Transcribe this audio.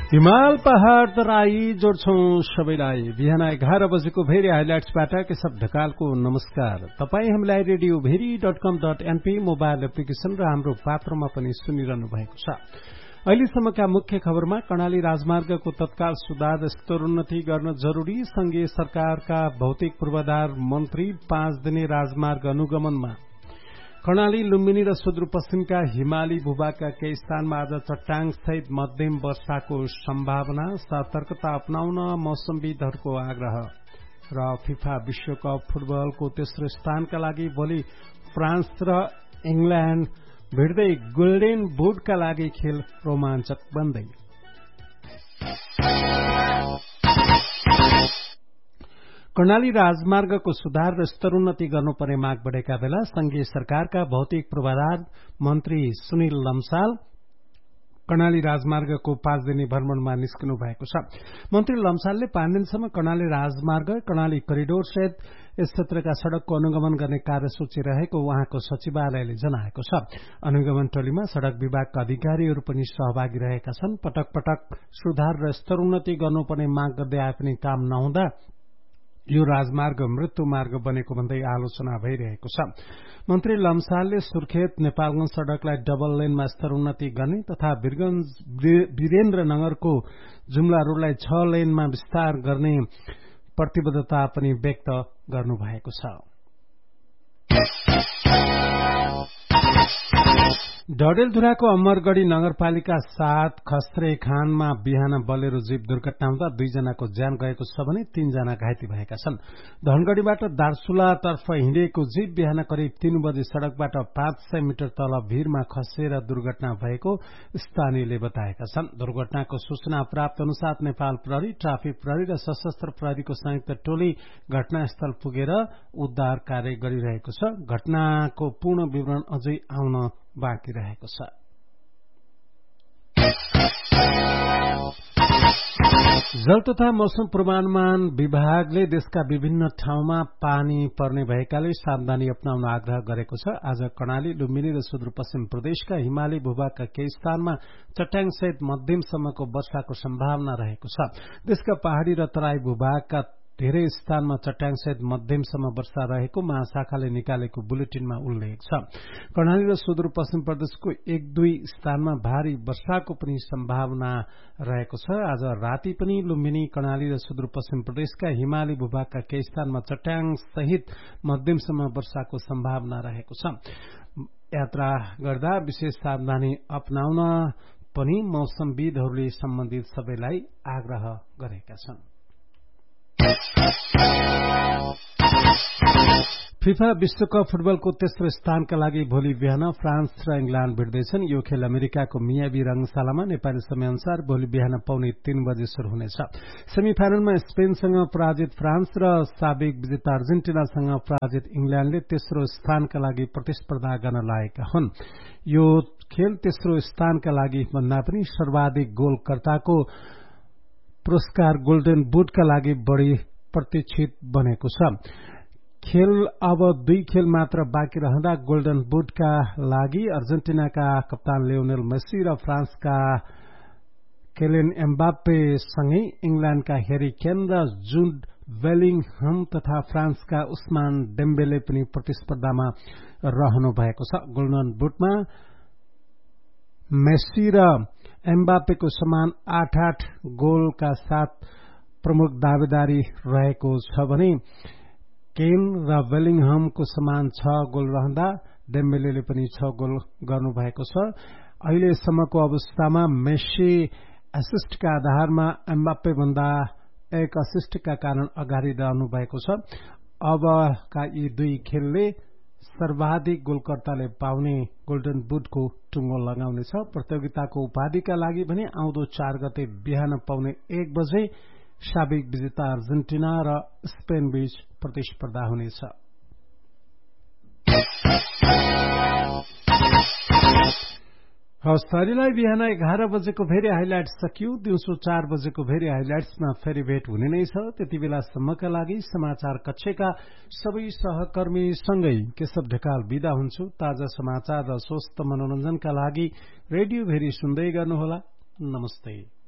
हिमाल पहाड़ तराई जोड्छौं सबैलाई। बिहान 11 बजेको भेरी हाइलाइट्सबाट केशव ढकालको नमस्कार। तपाई हामीलाई रेडियो भेरी.com.np मोबाइल एप्लिकेशन र हाम्रो पात्रमा पनि सुनिरहनु भएको छ। अहिलेसम्मका मुख्य खबरमा कर्णाली राजमार्गको तत्काल सुधार स्तरोन्नति गर्न जरूरी। संघीय सरकारका भौतिक पूर्वाधार मन्त्री 5 दिने राजमार्ग अनुगमनमा। कर्णाली लुम्बिनी र सुदूरपश्चिमका हिमाली भूभागका केही स्थानमा आज चट्टाङ सहित मध्यम वर्षाको सम्भावना। सतर्कता अपनाउन मौसमविदहरूको आग्रह। र फिफा विश्वकप फुटबलको तेस्रो स्थानका लागि भोलि फ्रान्स र इंग्ल्याण्ड भिड्दै गोल्डेन बुटका लागि खेल रोमाञ्चक बन्दै। कर्णाली राजमार्गको सुधार र स्तरोन्नति गर्नुपर्ने माग बढेका बेला संघीय सरकारका भौतिक पूर्वाधार मन्त्री सुनिल लम्साल कर्णाली राजमार्गको 5 दिने भ्रमणमा निस्कनु भएको छ। मन्त्री लम्सालले 5 दिनसम्म कर्णाली राजमार्ग, कर्णाली करिडोर सहित यस क्षेत्रका सड़कको अनुगमन गर्ने कार्यसूची रहेको उहाँको सचिवालयले जनाएको छ। अनुगमन टोलीमा सड़क विभागका अधिकारीहरू पनि सहभागी रहेका छन्। पटक पटक सुधार र स्तरोन्नति गर्नुपर्ने माग गर्दै आए पनि काम नहुँदा यो राजमार्ग मृत्यु मार्ग बनेको भन्दै आलोचना भइरहेको छ। मन्त्री लम्सालले सुर्खेत नेपालगंज सड़कलाई डबल लेनमा स्तरोन्नति गर्ने तथा वीरेन्द्रनगरको जुम्ला रोडलाई 6 लेनमा विस्तार गर्ने प्रतिबद्धता पनि व्यक्त गर्नुभएको छ। डडेलधुराको अमरगढ़ी नगरपालिका 7 खस्रे खानमा बिहान बोलेरो जीप दुर्घटना हुँदा 2 जनाको ज्यान गएको छ भने 3 जना घाइते भएका छन्। धनगढ़ीबाट दार्चुला तर्फ हिँडेको जीप बिहान करिब 3 बजे सड़कबाट 500 मिटर तल भीरमा खसेर दुर्घटना भएको स्थानीयले बताएका छन्। दुर्घटनाको सूचना प्राप्त अनुसार नेपाल प्रहरी, ट्राफिक प्रहरी र सशस्त्र प्रहरीको संयुक्त टोली घटनास्थल पुगेर उद्धार कार्य गरिरहेको छ। घटनाको पूर्ण विवरण अझै आउन बाँकी रहेको छ। जल तथा मौसम पूर्वानुमान विभागले देशका विभिन्न ठाउँमा पानी पर्ने भएकाले सावधानी अपनाउन आग्रह गरेको छ। आज कर्णाली, लुम्बिनी र सुदूरपश्चिम प्रदेशका हिमाली भूभागका केही स्थानमा चट्याङ सहित मध्यमसम्मको वर्षाको सम्भावना रहेको छ। देशका पहाड़ी र तराई भूभागका धेरै स्थानमा चट्याङ सहित मध्यमसम्म वर्षा रहेको महाशाखाले निकालेको बुलेटिनमा उल्लेख छ। कर्णाली र सुदूरपश्चिम प्रदेशको 1-2 स्थानमा भारी वर्षाको पनि सम्भावना रहेको छ। आज राति पनि लुम्बिनी, कर्णाली र सुदूरपश्चिम प्रदेशका हिमाली भूभागका केही स्थानमा चट्याङ सहित मध्यमसम्म वर्षाको सम्भावना रहेको छ। यात्रा गर्दा विशेष सावधानी अपनाउन पनि मौसमविदहरूले सम्बन्धित सबैलाई आग्रह गरेका छन्। फिफा विश्वकप फुटबलको तेस्रो स्थानका लागि भोलि बिहान फ्रान्स र इंग्ल्याण्ड भिड्दैछन्। यो खेल अमेरिकाको मियामी रंगशालामा नेपाली समयअनुसार भोलि बिहान 2:45 बजे शुरू हुनेछ। सेमिफाइनलमा स्पेनसँग पराजित फ्रान्स र साबिक विजेता अर्जेन्टिनासँग पराजित इंग्ल्याण्डले तेस्रो स्थानका लागि प्रतिस्पर्धा गर्न लागेका हुन्। यो खेल तेस्रो स्थानका लागि भन्दा पनि सर्वाधिक गोलकर्ताको पुरस्कार गोल्डन बुटका लागि बढ़ी प्रतीक्षित बनेको छ। खेल अब 2 खेल मात्र बाँकी रहँदा गोल्डन बुटका लागि अर्जेन्टिनाका कप्तान लियोनेल मेसी र फ्रान्सका केलियन एम्बाप्पे सँगै इंग्ल्याण्डका हैरी केन र जुड बेलिङहम तथा फ्रान्सका उस्मान डेम्बेले पनि प्रतिस्पर्धामा रहनु भएको छ। गोल्डन बुटमा मेसी र एम्बाप्पेको समान 8-8 गोलका साथ प्रमुख दावेदारी रहेको छ भने केन र बेलिङहमको समान 6 गोल रहँदा डेम्बेलेले पनि 6 गोल गर्नुभएको छ। अहिलेसम्मको अवस्थामा मेसी एसिस्टका आधारमा एम्बाप्पे भन्दा 1 असिस्टका कारण अगाडि रहनु भएको छ। अबका यी 2 खेलले सर्वाधिक गोलकर्ताले पाउने गोल्डन बुटको टुङ्गो लगाउनेछ। प्रतियोगिताको उपाधिका लागि भने आउँदो 4 गते बिहान 1:45 बजे साबिक विजेता अर्जेन्टिना र स्पेन बीच प्रतिस्पर्धा हुनेछ। हवस्तरीलाई बिहान 11 बजेको भेरी हाइलाइट्स सकियो। दिउँसो 4 बजेको भेरी हाइलाइट्समा फेरि भेट हुने नै छ। त्यति बेलासम्मका लागि समाचार कक्षका सबै सहकर्मीसँगै केशव ढकाल बिदा हुन्छु। ताजा समाचार र स्वस्थ मनोरञ्जनका लागि रेडियो भेरी सुन्दै गर्नुहोला। नमस्ते।